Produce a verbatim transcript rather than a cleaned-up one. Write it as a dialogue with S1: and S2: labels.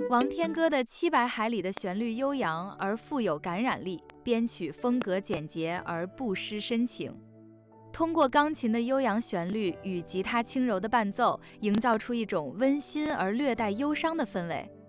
S1: 王天歌的《七百海里》的旋律悠扬而富有感染力，编曲风格简洁而不失深情。通过钢琴的悠扬旋律与吉他轻柔的伴奏，营造出一种温馨而略带忧伤的氛围。